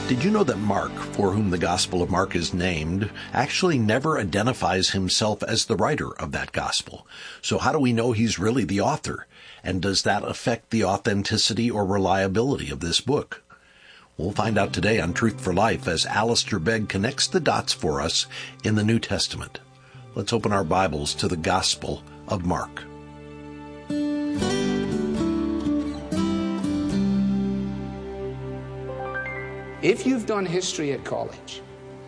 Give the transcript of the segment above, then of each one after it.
Did you know that Mark, for whom the Gospel of Mark is named, actually never identifies himself as the writer of that gospel? So how do we know he's really the author? And does that affect the authenticity or reliability of this book? We'll find out today on Truth for Life as Alistair Begg connects the dots for us in the New Testament. Let's open our Bibles to the Gospel of Mark. If you've done history at college,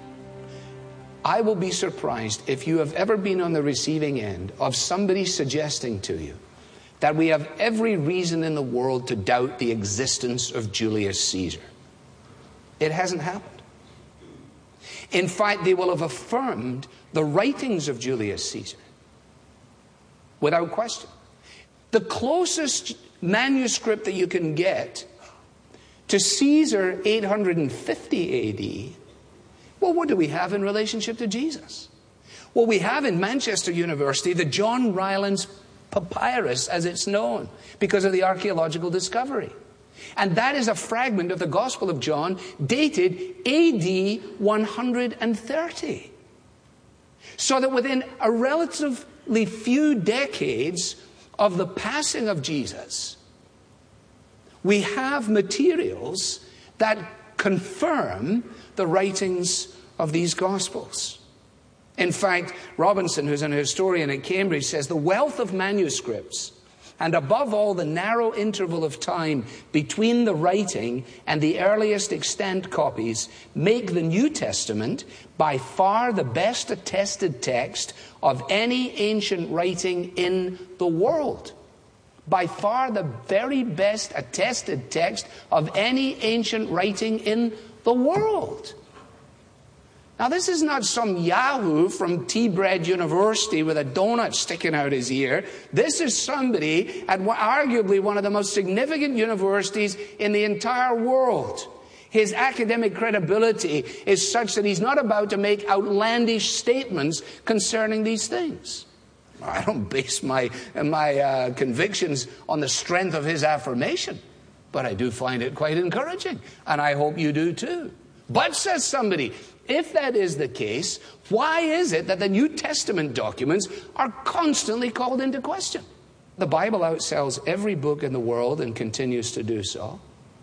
I will be surprised if you have ever been on the receiving end of somebody suggesting to you that we have every reason in the world to doubt the existence of Julius Caesar. It hasn't happened. In fact, they will have affirmed the writings of Julius Caesar without question. The closest manuscript that you can get to Caesar 850 AD, well, what do we have in relationship to Jesus? Well, we have in Manchester University the John Rylands Papyrus, as it's known, because of the archaeological discovery. And that is a fragment of the Gospel of John dated AD 130. So that within a relatively few decades of the passing of Jesus, we have materials that confirm the writings of these Gospels. In fact, Robinson, who's an historian at Cambridge, says the wealth of manuscripts and above all the narrow interval of time between the writing and the earliest extant copies make the New Testament by far the best attested text of any ancient writing in the world. By far the very best attested text of any ancient writing in the world. Now, this is not some yahoo from Tea-Bread University with a donut sticking out his ear. This is somebody at arguably one of the most significant universities in the entire world. His academic credibility is such that he's not about to make outlandish statements concerning these things. I don't base my convictions on the strength of his affirmation, but I do find it quite encouraging, and I hope you do too. But, says somebody, if that is the case, why is it that the New Testament documents are constantly called into question? The Bible outsells every book in the world and continues to do so.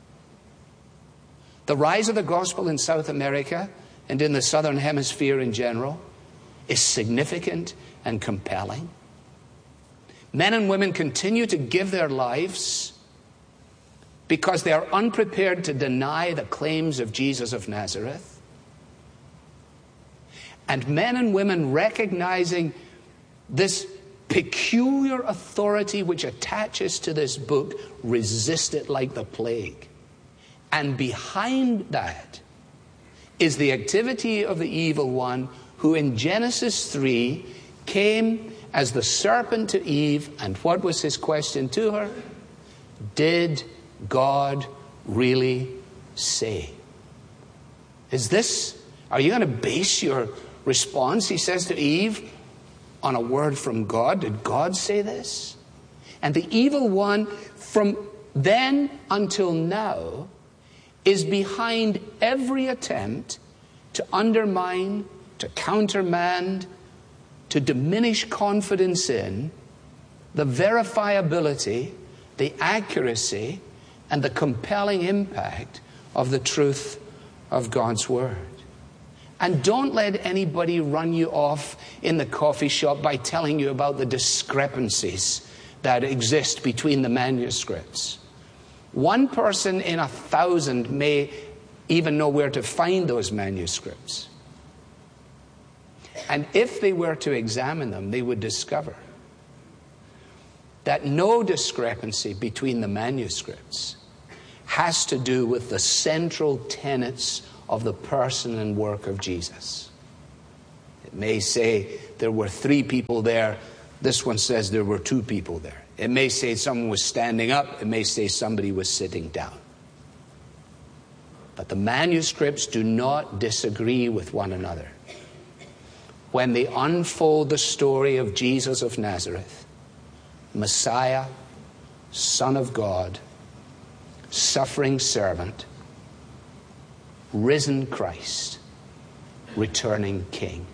The rise of the gospel in South America and in the Southern Hemisphere in general is significant and compelling. Men and women continue to give their lives because they are unprepared to deny the claims of Jesus of Nazareth. And men and women recognizing this peculiar authority which attaches to this book resist it like the plague. And behind that is the activity of the evil one who in Genesis 3 came as the serpent to Eve, and what was his question to her? Did God really say? Are you going to base your response, he says to Eve, on a word from God? Did God say this? And the evil one, from then until now, is behind every attempt to undermine, to countermand, to diminish confidence in the verifiability, the accuracy, and the compelling impact of the truth of God's Word. And don't let anybody run you off in the coffee shop by telling you about the discrepancies that exist between the manuscripts. One person in 1,000 may even know where to find those manuscripts. And if they were to examine them, they would discover that no discrepancy between the manuscripts has to do with the central tenets of the person and work of Jesus. It may say there were 3 people there. This one says there were 2 people there. It may say someone was standing up. It may say somebody was sitting down. But the manuscripts do not disagree with one another. When they unfold the story of Jesus of Nazareth, Messiah, Son of God, suffering servant, risen Christ, returning King.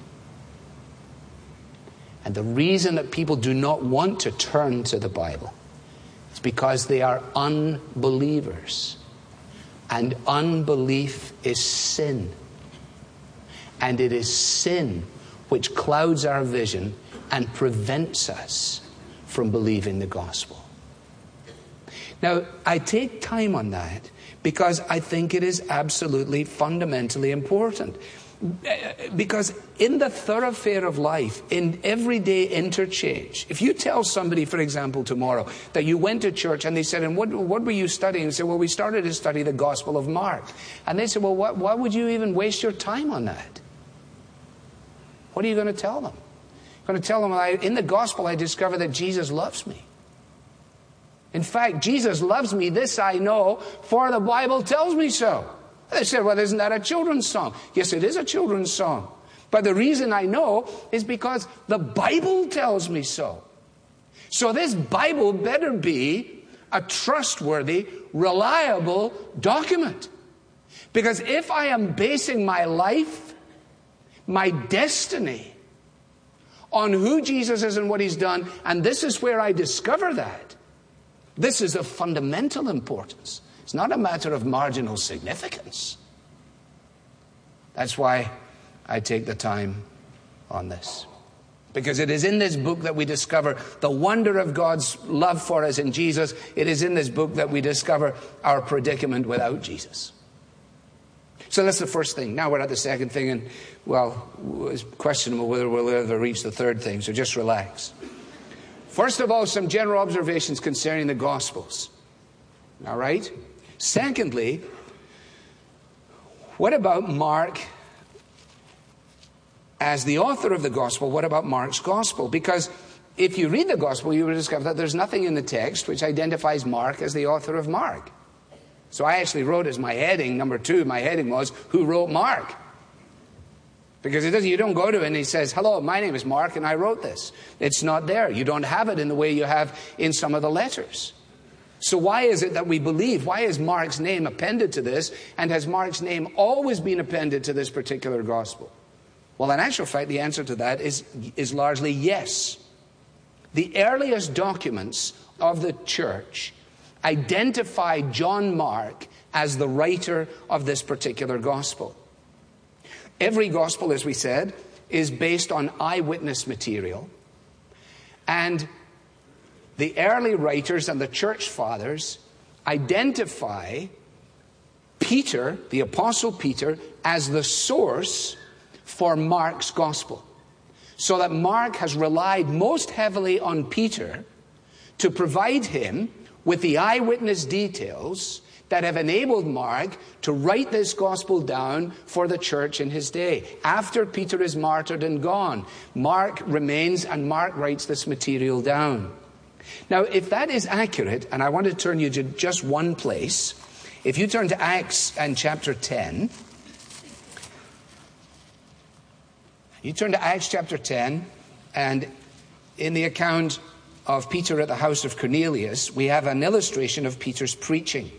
And the reason that people do not want to turn to the Bible is because they are unbelievers. And unbelief is sin. And it is sin which clouds our vision and prevents us from believing the gospel. Now, I take time on that because I think it is absolutely fundamentally important. Because in the thoroughfare of life, in everyday interchange, if you tell somebody, for example, tomorrow that you went to church and they said, and what were you studying? And say, well, we started to study the Gospel of Mark. And they said, well, why would you even waste your time on that? What are you going to tell them? You're going to tell them, in the Gospel I discover that Jesus loves me. In fact, Jesus loves me, this I know, for the Bible tells me so. They said, well, isn't that a children's song? Yes, it is a children's song. But the reason I know is because the Bible tells me so. So this Bible better be a trustworthy, reliable document. Because if I am basing my life, my destiny, on who Jesus is and what he's done, and this is where I discover that, this is of fundamental importance. It's not a matter of marginal significance. That's why I take the time on this. Because it is in this book that we discover the wonder of God's love for us in Jesus. It is in this book that we discover our predicament without Jesus. So that's the first thing. Now we're at the second thing, and, well, it's questionable whether we'll ever reach the third thing, so just relax. First of all, some general observations concerning the Gospels. All right? Secondly, what about Mark as the author of the Gospel? What about Mark's Gospel? Because if you read the Gospel, you will discover that there's nothing in the text which identifies Mark as the author of Mark. So I actually wrote as my heading, number 2, my heading was, who wrote Mark? Because you don't go to it and he says, hello, my name is Mark and I wrote this. It's not there. You don't have it in the way you have in some of the letters. So why is it that we believe? Why is Mark's name appended to this? And has Mark's name always been appended to this particular gospel? Well, in actual fact, the answer to that is largely yes. The earliest documents of the church identify John Mark as the writer of this particular gospel. Every gospel, as we said, is based on eyewitness material. And the early writers and the church fathers identify Peter, the Apostle Peter, as the source for Mark's gospel. So that Mark has relied most heavily on Peter to provide him with the eyewitness details that have enabled Mark to write this gospel down for the church in his day. After Peter is martyred and gone, Mark remains and Mark writes this material down. Now, if that is accurate, and I want to turn you to just one place, if you turn to Acts and chapter 10, you turn to Acts chapter 10, and in the account of Peter at the house of Cornelius, we have an illustration of Peter's preaching.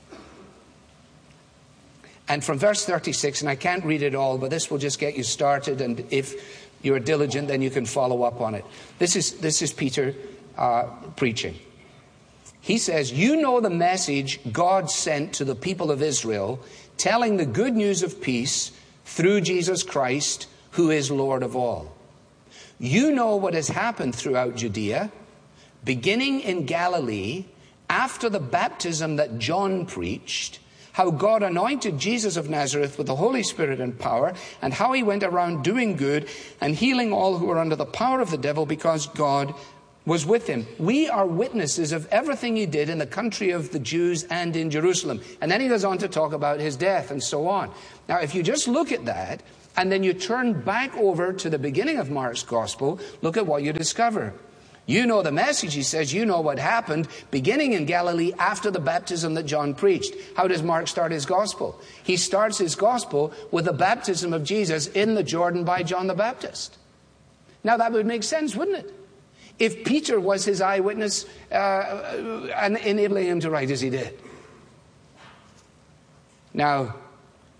And from verse 36, and I can't read it all, but this will just get you started, and if you're diligent, then you can follow up on it. This is Peter preaching. He says, you know the message God sent to the people of Israel, telling the good news of peace through Jesus Christ, who is Lord of all. You know what has happened throughout Judea, beginning in Galilee, after the baptism that John preached, how God anointed Jesus of Nazareth with the Holy Spirit and power, and how he went around doing good and healing all who were under the power of the devil, because God was with him. We are witnesses of everything he did in the country of the Jews and in Jerusalem. And then he goes on to talk about his death and so on. Now, if you just look at that, and then you turn back over to the beginning of Mark's gospel, look at what you discover. You know the message, he says, you know what happened beginning in Galilee after the baptism that John preached. How does Mark start his gospel? He starts his gospel with the baptism of Jesus in the Jordan by John the Baptist. Now that would make sense, wouldn't it? If Peter was his eyewitness and enabling him to write as he did. Now,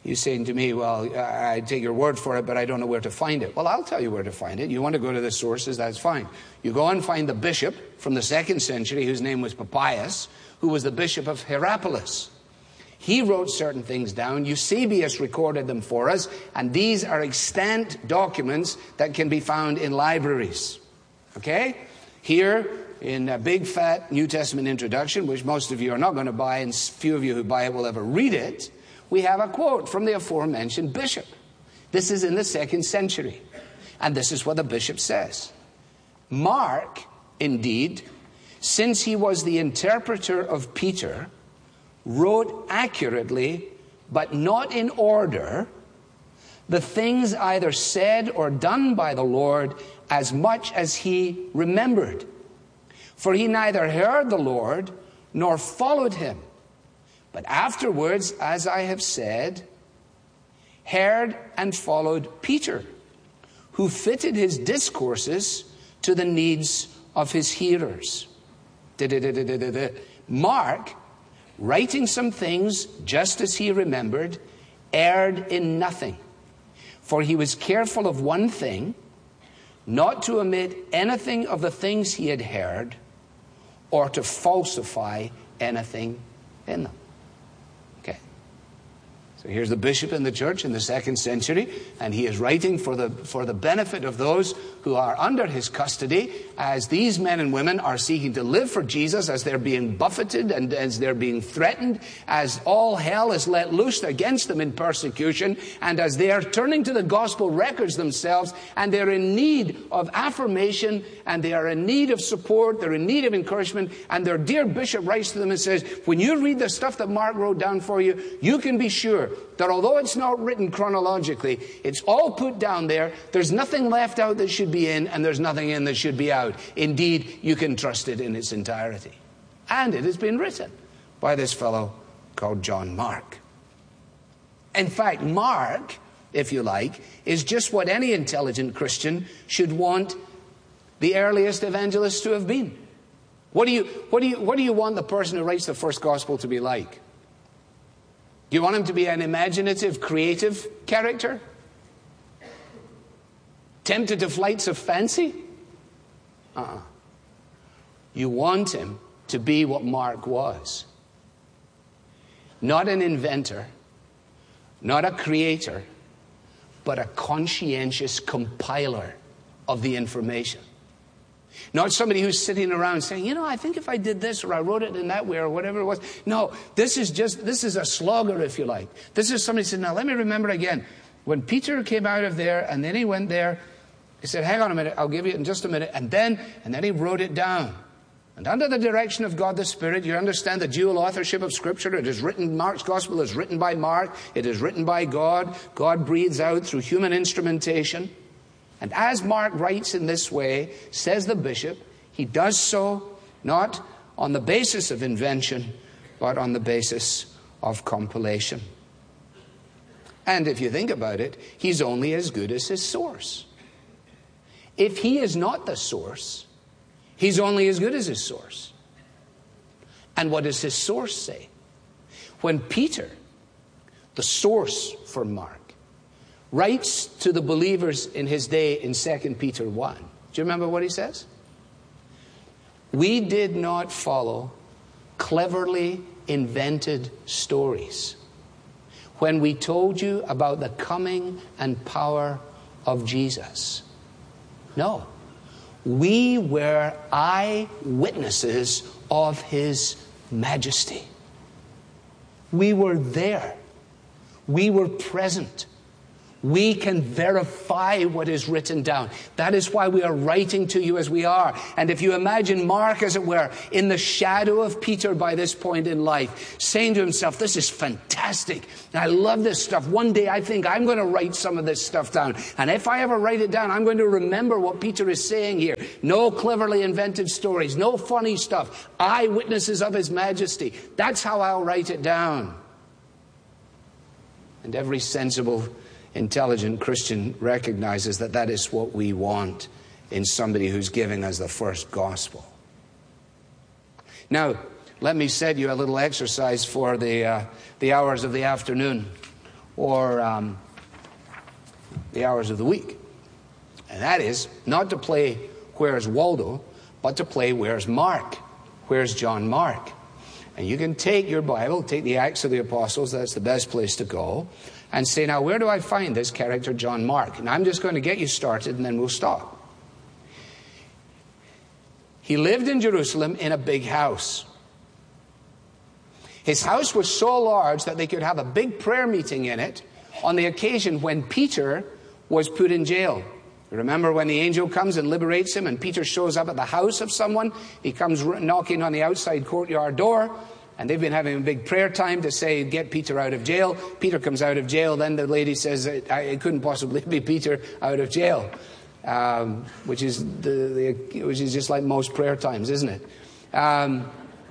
You're saying to me, well, I take your word for it, but I don't know where to find it. Well, I'll tell you where to find it. You want to go to the sources, that's fine. You go and find the bishop from the 2nd century, whose name was Papias, who was the bishop of Hierapolis. He wrote certain things down. Eusebius recorded them for us, and these are extant documents that can be found in libraries. Okay? Here, in a big, fat New Testament introduction, which most of you are not going to buy, and few of you who buy it will ever read it, we have a quote from the aforementioned bishop. This is in the 2nd century. And this is what the bishop says. Mark, indeed, since he was the interpreter of Peter, wrote accurately, but not in order, the things either said or done by the Lord as much as he remembered. For he neither heard the Lord nor followed him. But afterwards, as I have said, heard and followed Peter, who fitted his discourses to the needs of his hearers. Mark, writing some things just as he remembered, erred in nothing. For he was careful of one thing, not to omit anything of the things he had heard, or to falsify anything in them. Okay. So here's the bishop in the church in the 2nd century, and he is writing for the benefit of those who are under his custody, as these men and women are seeking to live for Jesus, as they're being buffeted and as they're being threatened, as all hell is let loose against them in persecution, and as they are turning to the gospel records themselves, and they're in need of affirmation, and they are in need of support, they're in need of encouragement, and their dear bishop writes to them and says, when you read the stuff that Mark wrote down for you, you can be sure that although it's not written chronologically, it's all put down there. There's nothing left out that should be in, and there's nothing in that should be out. Indeed, you can trust it in its entirety. And it has been written by this fellow called John Mark. In fact, Mark, if you like, is just what any intelligent Christian should want the earliest evangelists to have been. What do you want the person who writes the first gospel to be like? Do you want him to be an imaginative, creative character? Tempted to flights of fancy? You want him to be what Mark was. Not an inventor, not a creator, but a conscientious compiler of the information. Not somebody who's sitting around saying, I think if I did this, or I wrote it in that way, or whatever it was. No, this is a slogger, if you like. This is somebody saying, now let me remember again. When Peter came out of there, and then he went there, he said, hang on a minute, I'll give you it in just a minute. And then he wrote it down. And under the direction of God the Spirit, you understand the dual authorship of Scripture. It is written, Mark's Gospel is written by Mark. It is written by God. God breathes out through human instrumentation. And as Mark writes in this way, says the bishop, he does so not on the basis of invention, but on the basis of compilation. And if you think about it, he's only as good as his source. If he is not the source, he's only as good as his source. And what does his source say? When Peter, the source for Mark, writes to the believers in his day in 2 Peter 1. Do you remember what he says? We did not follow cleverly invented stories when we told you about the coming and power of Jesus. No. We were eyewitnesses of his majesty. We were there. We were present. We can verify what is written down. That is why we are writing to you as we are. And if you imagine Mark, as it were, in the shadow of Peter by this point in life, saying to himself, this is fantastic. I love this stuff. One day I think I'm going to write some of this stuff down. And if I ever write it down, I'm going to remember what Peter is saying here. No cleverly invented stories, no funny stuff. Eyewitnesses of his majesty. That's how I'll write it down. And every sensible, intelligent Christian recognizes that that is what we want in somebody who's giving us the first gospel. Now, let me set you a little exercise for the hours of the afternoon. or the hours of the week. And that is not to play Where's Waldo, but to play Where's Mark? Where's John Mark? And you can take your Bible, take the Acts of the Apostles, that's the best place to go, and say, now where do I find this character John Mark? And I'm just going to get you started and then we'll stop. He lived in Jerusalem in a big house. His house was so large that they could have a big prayer meeting in it on the occasion when Peter was put in jail. Remember when the angel comes and liberates him and Peter shows up at the house of someone? He comes knocking on the outside courtyard door, and they've been having a big prayer time to say, get Peter out of jail. Peter comes out of jail. Then the lady says, it couldn't possibly be Peter out of jail, which is just like most prayer times, isn't it? Well,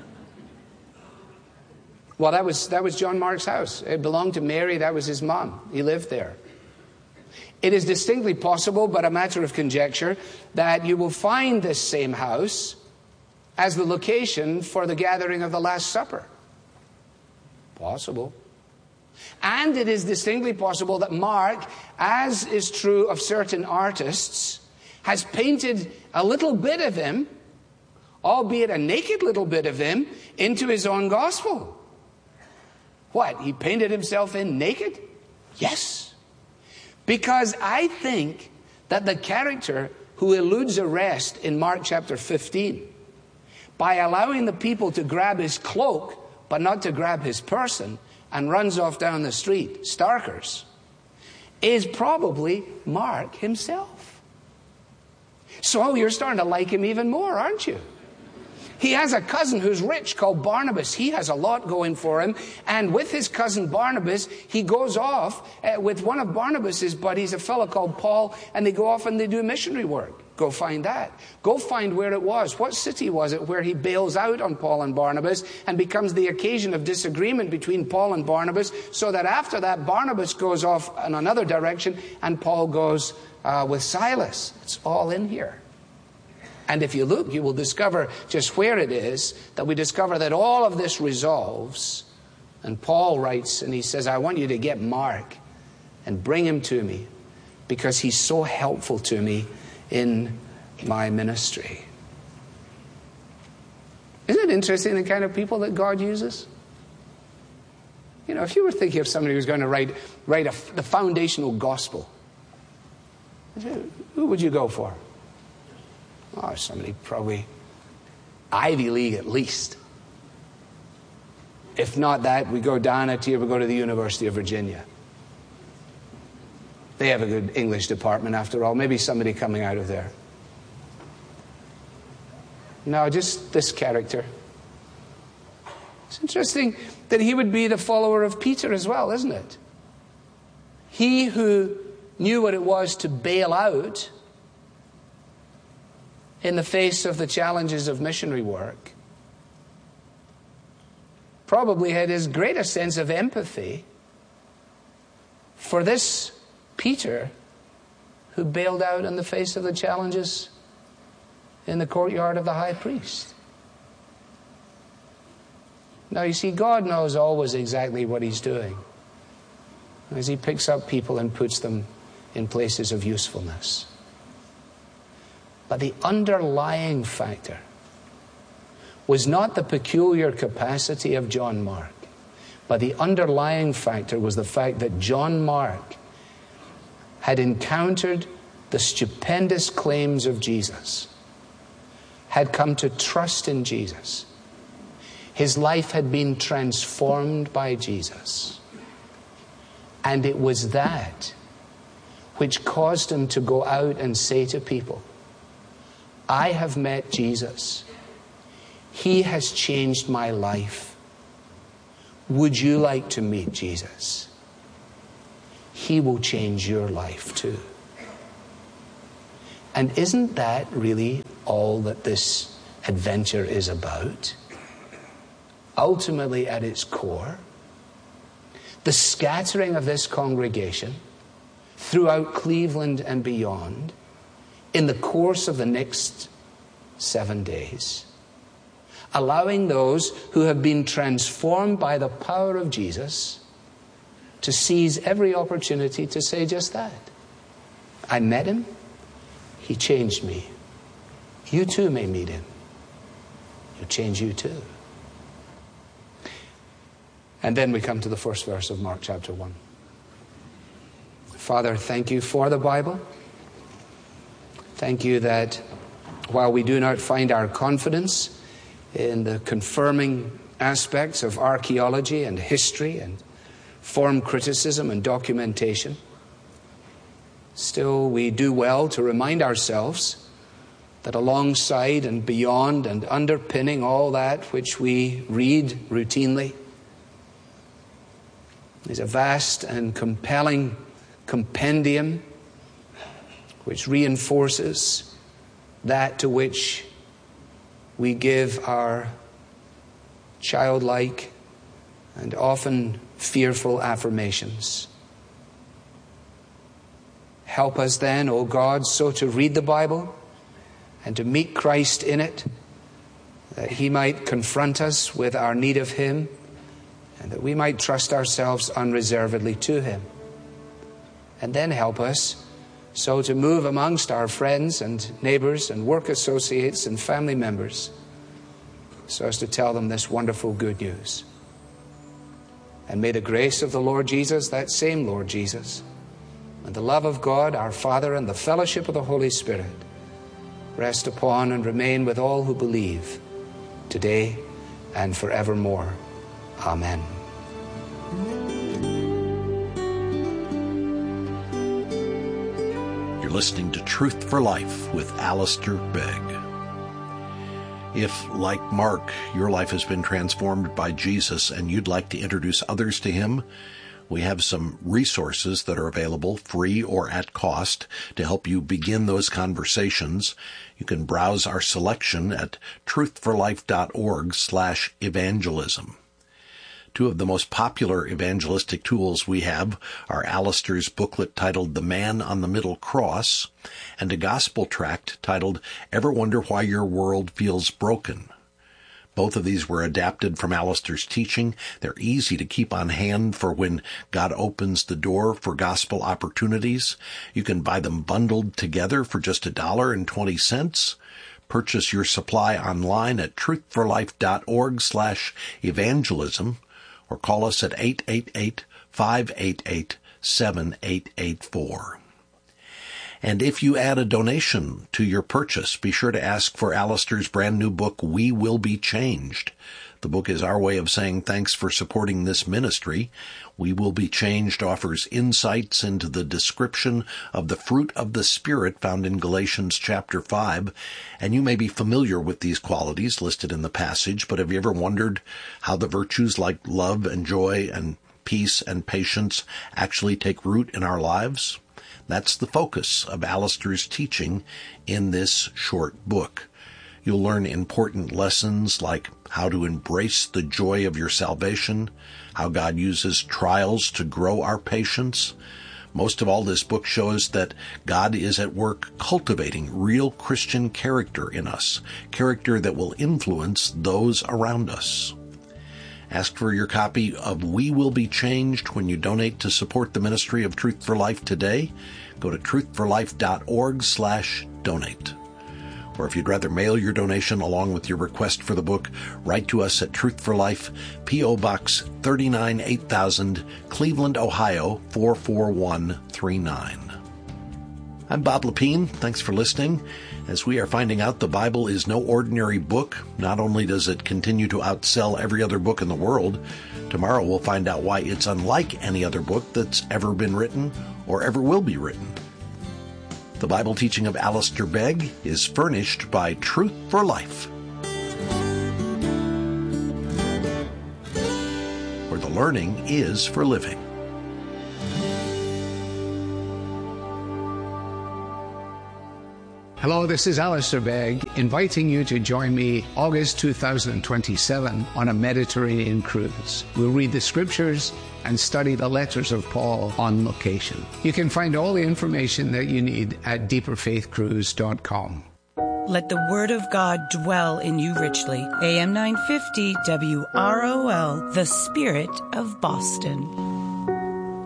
that was John Mark's house. It belonged to Mary. That was his mom. He lived there. It is distinctly possible, but a matter of conjecture, that you will find this same house as the location for the gathering of the Last Supper. Possible. And it is distinctly possible that Mark, as is true of certain artists, has painted a little bit of him, albeit a naked little bit of him, into his own gospel. What? He painted himself in naked? Yes. Because I think that the character who eludes arrest in Mark chapter 15, by allowing the people to grab his cloak, but not to grab his person, and runs off down the street, starkers, is probably Mark himself. So you're starting to like him even more, aren't you? He has a cousin who's rich called Barnabas. He has a lot going for him. And with his cousin Barnabas, he goes off with one of Barnabas's buddies, a fellow called Paul, and they go off and they do missionary work. Go find that. Go find where it was. What city was it where he bails out on Paul and Barnabas and becomes the occasion of disagreement between Paul and Barnabas, so that after that Barnabas goes off in another direction and Paul goes with Silas. It's all in here. And if you look, you will discover just where it is that we discover that all of this resolves. And Paul writes and he says, I want you to get Mark and bring him to me because he's so helpful to me in my ministry. Isn't it interesting the kind of people that God uses? You know, if you were thinking of somebody who's going to write the foundational gospel, who would you go for? Oh, somebody probably Ivy League at least. If not that, we go down a tier, we go to the University of Virginia. They have a good English department after all. Maybe somebody coming out of there. No, just this character. It's interesting that he would be the follower of Peter as well, isn't it? He who knew what it was to bail out in the face of the challenges of missionary work, probably had his greatest sense of empathy for this Peter who bailed out in the face of the challenges in the courtyard of the high priest. Now you see, God knows always exactly what he's doing as he picks up people and puts them in places of usefulness. But the underlying factor was not the peculiar capacity of John Mark, but the underlying factor was the fact that John Mark had encountered the stupendous claims of Jesus, had come to trust in Jesus. His life had been transformed by Jesus. And it was that which caused him to go out and say to people, I have met Jesus. He has changed my life. Would you like to meet Jesus? He will change your life too. And isn't that really all that this adventure is about? Ultimately, at its core, the scattering of this congregation throughout Cleveland and beyond in the course of the next 7 days, allowing those who have been transformed by the power of Jesus to seize every opportunity to say just that. I met him. He changed me. You too may meet him. He'll change you too. And then we come to the first verse of Mark chapter 1. Father, thank you for the Bible. Thank you that while we do not find our confidence in the confirming aspects of archaeology and history and form criticism and documentation, still we do well to remind ourselves that alongside and beyond and underpinning all that which we read routinely is a vast and compelling compendium which reinforces that to which we give our childlike and often fearful affirmations. Help us then, O God, so to read the Bible and to meet Christ in it, that he might confront us with our need of him, and that we might trust ourselves unreservedly to him. And then help us so to move amongst our friends and neighbors and work associates and family members so as to tell them this wonderful good news. And may the grace of the Lord Jesus, that same Lord Jesus, and the love of God, our Father, and the fellowship of the Holy Spirit rest upon and remain with all who believe, today and forevermore. Amen. You're listening to Truth for Life with Alistair Begg. If, like Mark, your life has been transformed by Jesus and you'd like to introduce others to him, we have some resources that are available, free or at cost, to help you begin those conversations. You can browse our selection at truthforlife.org/evangelism. Two of the most popular evangelistic tools we have are Alistair's booklet titled The Man on the Middle Cross and a gospel tract titled Ever Wonder Why Your World Feels Broken? Both of these were adapted from Alistair's teaching. They're easy to keep on hand for when God opens the door for gospel opportunities. You can buy them bundled together for just $1.20. Purchase your supply online at truthforlife.org/evangelism or call us at 888-588-7884. And if you add a donation to your purchase, be sure to ask for Alistair's brand new book, We Will Be Changed. The book is our way of saying thanks for supporting this ministry. We Will Be Changed offers insights into the description of the fruit of the Spirit found in Galatians chapter 5. And you may be familiar with these qualities listed in the passage, but have you ever wondered how the virtues like love and joy and peace and patience actually take root in our lives? That's the focus of Alistair's teaching in this short book. You'll learn important lessons like how to embrace the joy of your salvation, how God uses trials to grow our patience. Most of all, this book shows that God is at work cultivating real Christian character in us, character that will influence those around us. Ask for your copy of We Will Be Changed when you donate to support the ministry of Truth for Life today. Go to truthforlife.org/donate. Or if you'd rather mail your donation along with your request for the book, write to us at Truth for Life, P.O. Box 39 8000, Cleveland, Ohio 44139. I'm Bob Lepine. Thanks for listening. As we are finding out, the Bible is no ordinary book. Not only does it continue to outsell every other book in the world, tomorrow we'll find out why it's unlike any other book that's ever been written or ever will be written. The Bible teaching of Alistair Begg is furnished by Truth for Life, where the learning is for living. Hello, this is Alistair Begg, inviting you to join me August 2027 on a Mediterranean cruise. We'll read the scriptures and study the letters of Paul on location. You can find all the information that you need at deeperfaithcruise.com. Let the Word of God dwell in you richly. AM 950 WROL, the Spirit of Boston.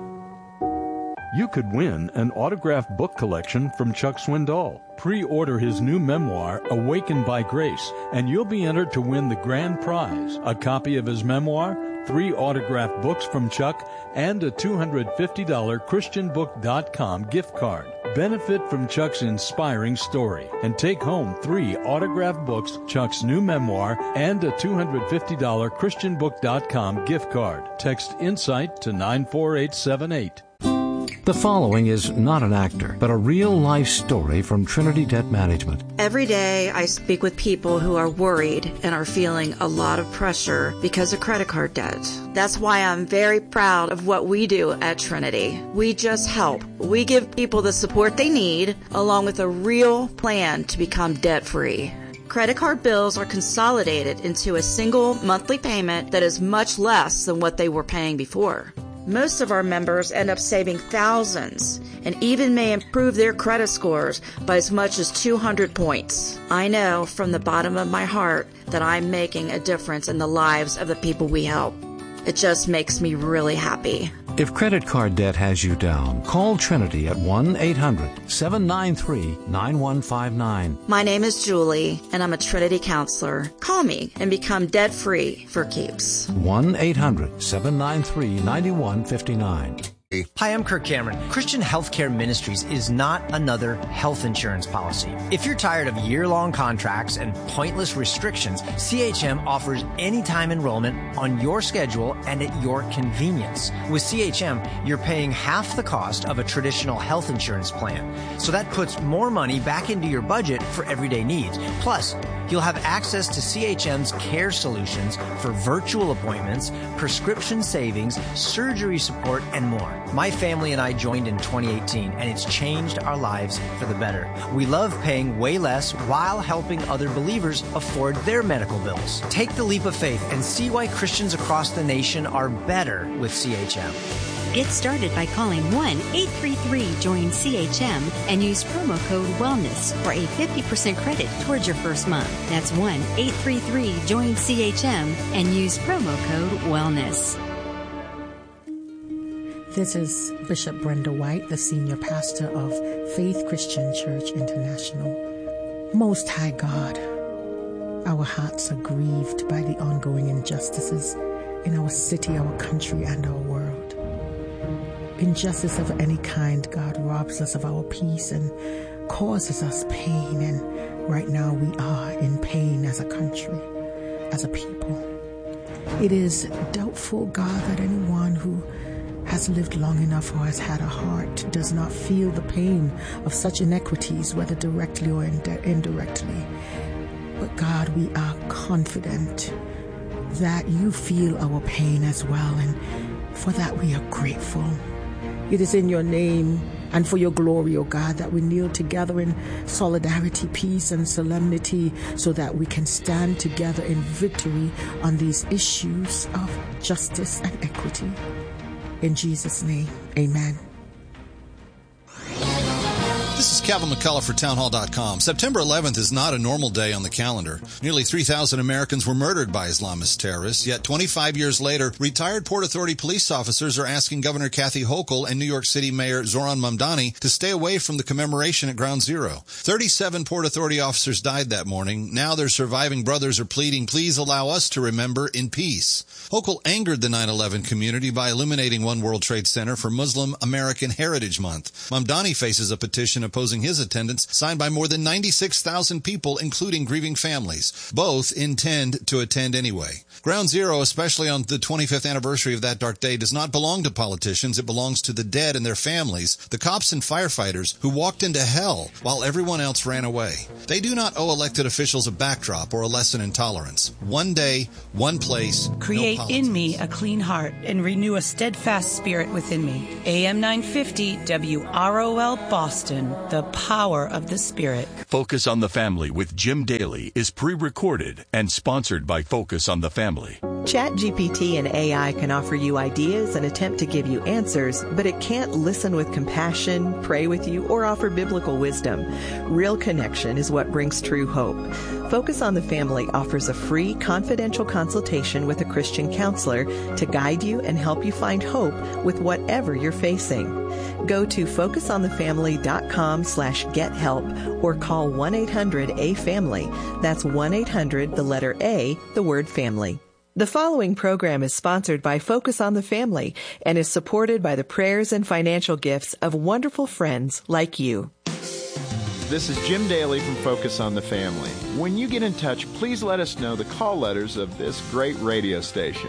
You could win an autographed book collection from Chuck Swindoll. Pre-order his new memoir, Awakened by Grace, and you'll be entered to win the grand prize, a copy of his memoir, 3 autographed books from Chuck, and a $250 ChristianBook.com gift card. Benefit from Chuck's inspiring story and take home 3 autographed books, Chuck's new memoir, and a $250 ChristianBook.com gift card. Text INSIGHT to 94878. The following is not an actor, but a real-life story from Trinity Debt Management. Every day I speak with people who are worried and are feeling a lot of pressure because of credit card debt. That's why I'm very proud of what we do at Trinity. We just help. We give people the support they need, along with a real plan to become debt-free. Credit card bills are consolidated into a single monthly payment that is much less than what they were paying before. Most of our members end up saving thousands and even may improve their credit scores by as much as 200 points. I know from the bottom of my heart that I'm making a difference in the lives of the people we help. It just makes me really happy. If credit card debt has you down, call Trinity at 1-800-793-9159. My name is Julie, and I'm a Trinity counselor. Call me and become debt-free for keeps. 1-800-793-9159. Hi, I'm Kirk Cameron. Christian Healthcare Ministries is not another health insurance policy. If you're tired of year-long contracts and pointless restrictions, CHM offers anytime enrollment on your schedule and at your convenience. With CHM, you're paying half the cost of a traditional health insurance plan. So that puts more money back into your budget for everyday needs. Plus, you'll have access to CHM's care solutions for virtual appointments, prescription savings, surgery support, and more. My family and I joined in 2018, and it's changed our lives for the better. We love paying way less while helping other believers afford their medical bills. Take the leap of faith and see why Christians across the nation are better with CHM. Get started by calling 1-833-JOIN-CHM and use promo code WELLNESS for a 50% credit towards your first month. That's 1-833-JOIN-CHM and use promo code WELLNESS. This is Bishop Brenda White, the senior pastor of Faith Christian Church International. Most High God, our hearts are grieved by the ongoing injustices in our city, our country, and our world. Injustice of any kind, God, robs us of our peace and causes us pain. And right now we are in pain as a country, as a people. It is doubtful, God, that anyone who has lived long enough or has had a heart does not feel the pain of such inequities, whether directly or indirectly. But God, we are confident that you feel our pain as well, and for that we are grateful. It is in your name and for your glory, O God, that we kneel together in solidarity, peace, and solemnity so that we can stand together in victory on these issues of justice and equity. In Jesus' name, amen. This is Calvin McCullough for townhall.com. September 11th is not a normal day on the calendar. Nearly 3,000 Americans were murdered by Islamist terrorists, yet 25 years later, retired Port Authority police officers are asking Governor Kathy Hochul and New York City Mayor Zoran Mamdani to stay away from the commemoration at Ground Zero. 37 Port Authority officers died that morning. Now their surviving brothers are pleading, please allow us to remember in peace. Hochul angered the 9/11 community by illuminating One World Trade Center for Muslim American Heritage Month. Mamdani faces a petition opposing his attendance, signed by more than 96,000 people, including grieving families. Both intend to attend anyway. Ground Zero, especially on the 25th anniversary of that dark day, does not belong to politicians. It belongs to the dead and their families, the cops and firefighters who walked into hell while everyone else ran away. They do not owe elected officials a backdrop or a lesson in tolerance. One day, one place, Create no in me a clean heart and renew a steadfast spirit within me. AM 950 WROL Boston, the power of the Spirit. Focus on the Family with Jim Daly is pre-recorded and sponsored by Focus on the Family. ChatGPT and AI can offer you ideas and attempt to give you answers, but it can't listen with compassion, pray with you, or offer biblical wisdom. Real connection is what brings true hope. Focus on the Family offers a free, confidential consultation with a Christian counselor to guide you and help you find hope with whatever you're facing. Go to focusonthefamily.com/gethelp or call 1-800-A-FAMILY. That's 1-800, the letter A, the word family. The following program is sponsored by Focus on the Family and is supported by the prayers and financial gifts of wonderful friends like you. This is Jim Daly from Focus on the Family. When you get in touch, please let us know the call letters of this great radio station.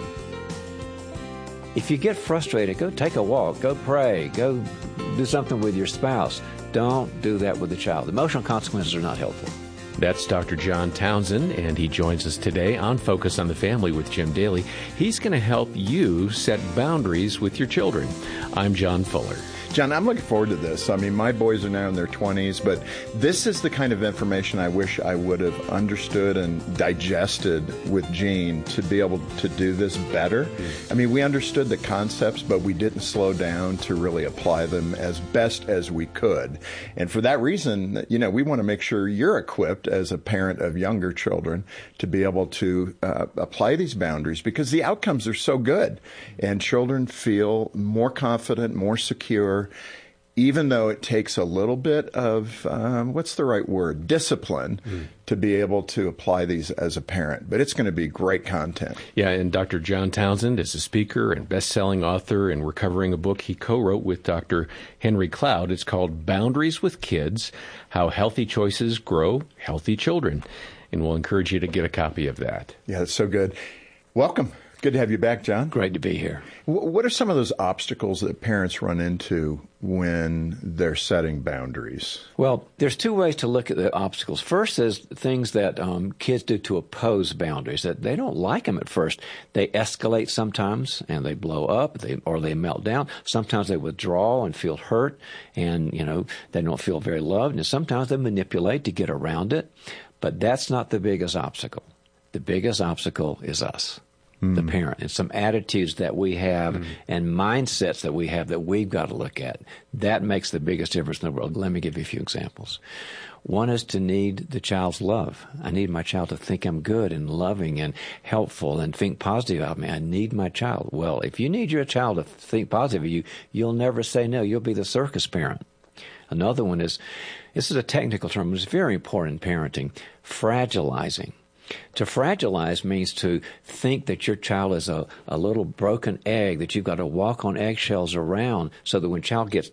If you get frustrated, go take a walk, go pray, go do something with your spouse. Don't do that with the child. Emotional consequences are not helpful. That's Dr. John Townsend, and he joins us today on Focus on the Family with Jim Daly. He's going to help you set boundaries with your children. I'm John Fuller. John, I'm looking forward to this. I mean, my boys are now in their 20s, but this is the kind of information I wish I would have understood and digested with Gene to be able to do this better. I mean, we understood the concepts, but we didn't slow down to really apply them as best as we could. And for that reason, you know, we want to make sure you're equipped as a parent of younger children to be able to apply these boundaries, because the outcomes are so good and children feel more confident, more secure, even though it takes a little bit of, what's the right word, discipline to be able to apply these as a parent. But it's going to be great content. Yeah, and Dr. John Townsend is a speaker and best-selling author, and we're covering a book he co-wrote with Dr. Henry Cloud. It's called Boundaries with Kids, How Healthy Choices Grow Healthy Children. And we'll encourage you to get a copy of that. Yeah, that's so good. Welcome. Good to have you back, John. Great to be here. What are some of those obstacles that parents run into when they're setting boundaries? Well, there's two ways to look at the obstacles. First is things that kids do to oppose boundaries, that they don't like them at first. They escalate sometimes, and they blow up, or they melt down. Sometimes they withdraw and feel hurt, and, you know, they don't feel very loved. And sometimes they manipulate to get around it. But that's not the biggest obstacle. The biggest obstacle is us. The parent, and some attitudes that we have and mindsets that we have that we've got to look at. That makes the biggest difference in the world. Let me give you a few examples. One is to need the child's love. I need my child to think I'm good and loving and helpful and think positive about me. I need my child. Well, if you need your child to think positive of you, you'll never say no. You'll be the circus parent. Another one is, this is a technical term, but it's very important in parenting, fragilizing. To fragilize means to think that your child is a little broken egg that you've got to walk on eggshells around, so that when child gets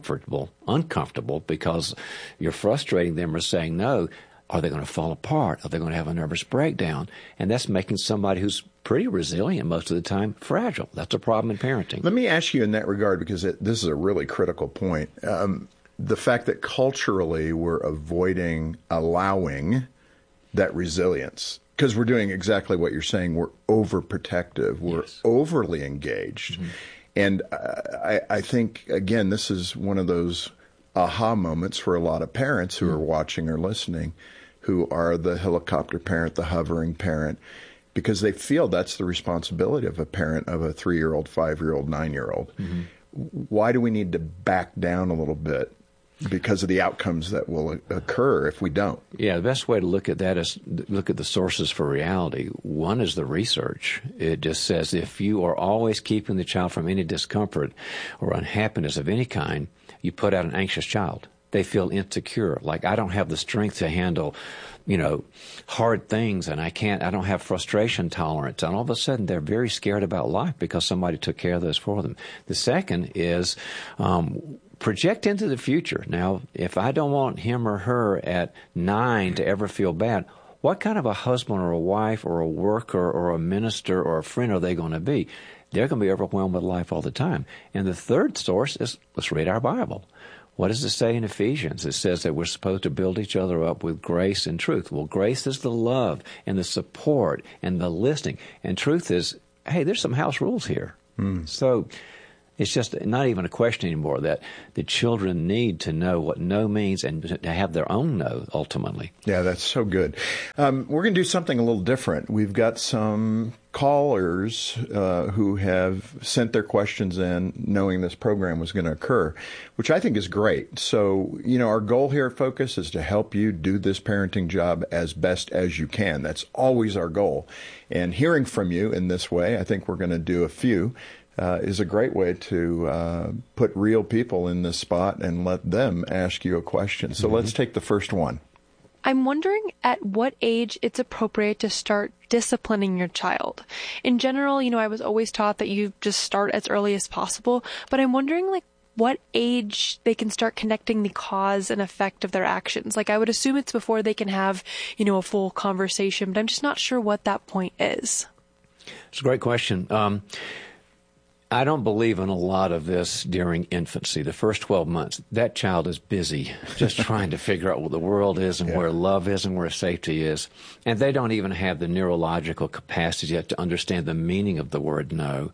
uncomfortable because you're frustrating them or saying no, are they going to fall apart? Are they going to have a nervous breakdown? And that's making somebody who's pretty resilient most of the time fragile. That's a problem in parenting. Let me ask you in that regard, because this is a really critical point. The fact that culturally we're avoiding allowing that resilience, because we're doing exactly what you're saying. We're overprotective. We're overly engaged. And I think, again, this is one of those aha moments for a lot of parents who are watching or listening, who are the helicopter parent, the hovering parent, because they feel that's the responsibility of a parent of a 3-year-old, 5-year-old, 9-year-old. Why do we need to back down a little bit? Because of the outcomes that will occur if we don't. Yeah, the best way to look at that is look at the sources for reality. One is the research. It just says if you are always keeping the child from any discomfort or unhappiness of any kind, you put out an anxious child. They feel insecure, like I don't have the strength to handle, hard things, and I don't have frustration tolerance. And all of a sudden, they're very scared about life because somebody took care of this for them. The second is project into the future. Now, if I don't want him or her at 9 to ever feel bad, what kind of a husband or a wife or a worker or a minister or a friend are they going to be? They're going to be overwhelmed with life all the time. And the third source is, let's read our Bible. What does it say in Ephesians? It says that we're supposed to build each other up with grace and truth. Well, grace is the love and the support and the listening. And truth is, hey, there's some house rules here. So It's just not even a question anymore that the children need to know what no means and to have their own no, ultimately. Yeah, that's so good. We're going to do something a little different. We've got some callers who have sent their questions in knowing this program was going to occur, which I think is great. So, our goal here at Focus is to help you do this parenting job as best as you can. That's always our goal. And hearing from you in this way, I think we're going to do a few, is a great way to put real people in this spot and let them ask you a question. So let's take the first one. I'm wondering at what age it's appropriate to start disciplining your child. In general, I was always taught that you just start as early as possible, but I'm wondering what age they can start connecting the cause and effect of their actions. I would assume it's before they can have, a full conversation, but I'm just not sure what that point is. It's a great question. I don't believe in a lot of this during infancy. The first 12 months, that child is busy just trying to figure out what the world is and where love is and where safety is. And they don't even have the neurological capacity yet to understand the meaning of the word no.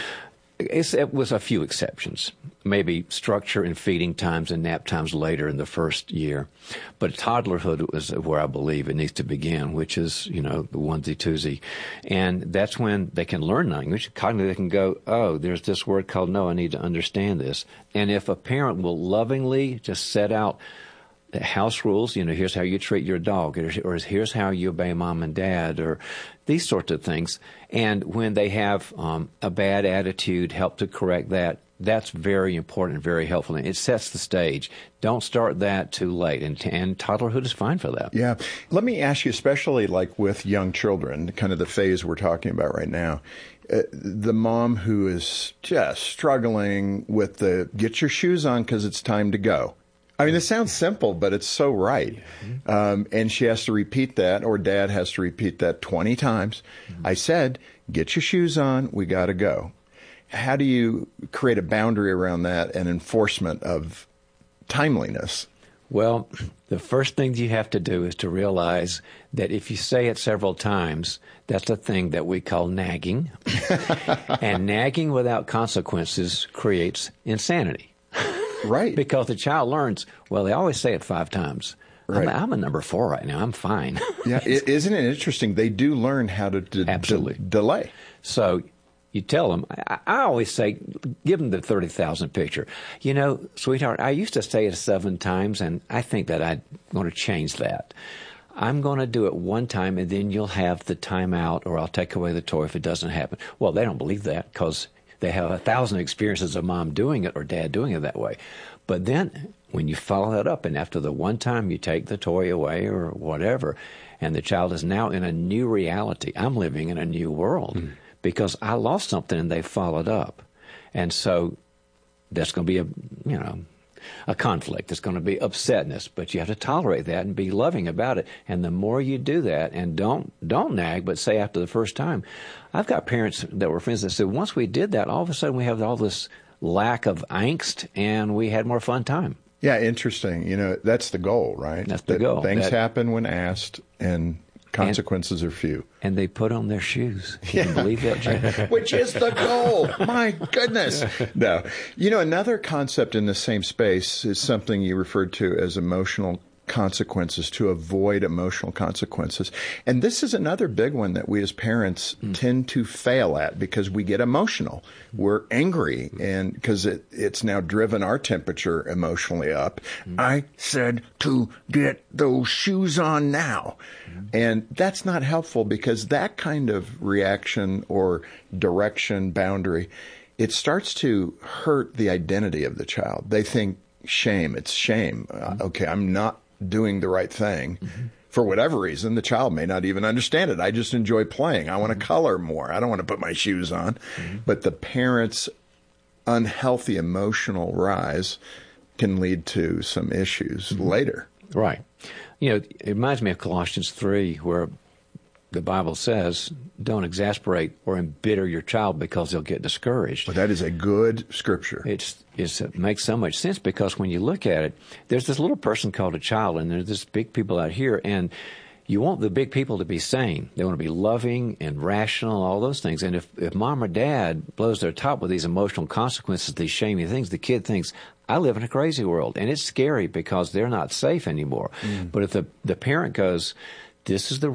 It was a few exceptions, maybe structure and feeding times and nap times later in the first year. But toddlerhood is where I believe it needs to begin, which is, the onesie twosie. And that's when they can learn language. Cognitively, they can go, oh, there's this word called no, I need to understand this. And if a parent will lovingly just set out house rules, here's how you treat your dog, or here's how you obey mom and dad, or these sorts of things. And when they have a bad attitude, help to correct that. That's very important and very helpful. And it sets the stage. Don't start that too late. And toddlerhood is fine for that. Yeah. Let me ask you, especially with young children, kind of the phase we're talking about right now, the mom who is just struggling with the get your shoes on because it's time to go. I mean, it sounds simple, but it's so right. And she has to repeat that, or dad has to repeat that 20 times. I said, get your shoes on, we got to go. How do you create a boundary around that and enforcement of timeliness? Well, the first thing you have to do is to realize that if you say it several times, that's a thing that we call nagging. And nagging without consequences creates insanity. Right. Because the child learns, well, they always say it 5 times. Right. I'm a number 4 right now. I'm fine. Yeah, isn't it interesting? They do learn how to delay. So you tell them, I always say, give them the 30,000 picture. Sweetheart, I used to say it 7 times, and I think that I'm going to change that. I'm going to do it 1 time, and then you'll have the time out, or I'll take away the toy if it doesn't happen. Well, they don't believe that because they have 1,000 experiences of mom doing it or dad doing it that way. But then when you follow that up, and after the 1 time you take the toy away or whatever, and the child is now in a new reality. I'm living in a new world because I lost something and they followed up. And so that's going to be a conflict. It's going to be upsetness, but you have to tolerate that and be loving about it. And the more you do that, and don't nag, but say after the first time. I've got parents that were friends that said once we did that, all of a sudden we have all this lack of angst and we had more fun time. Yeah, interesting. That's the goal, right? That's the goal. Things happen when asked, and consequences are few. And they put on their shoes. Can you believe that, Jay? Which is the goal. My goodness. No. Another concept in the same space is something you referred to as emotional consequences, to avoid emotional consequences. And this is another big one that we as parents tend to fail at because we get emotional. We're angry, and because it's now driven our temperature emotionally up. I said to get those shoes on now. And that's not helpful because that kind of reaction or direction, boundary, it starts to hurt the identity of the child. They think shame. It's shame. Okay, I'm not doing the right thing. For whatever reason, the child may not even understand it. I just enjoy playing. I want to color more. I don't want to put my shoes on. But the parent's unhealthy emotional rise can lead to some issues later. Right. It reminds me of Colossians 3, where the Bible says, don't exasperate or embitter your child because they'll get discouraged. Well, that is a good scripture. It makes so much sense because when you look at it, there's this little person called a child, and there's this big people out here, and You want the big people to be sane. They want to be loving and rational, all those things. And if mom or dad blows their top with these emotional consequences, these shaming things, the kid thinks, I live in a crazy world. And it's scary because they're not safe anymore. But if the parent goes, this is the